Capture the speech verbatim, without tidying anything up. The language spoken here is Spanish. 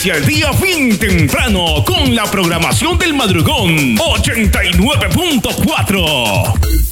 Inicia el día bien temprano con la programación del madrugón ochenta y nueve punto cuatro.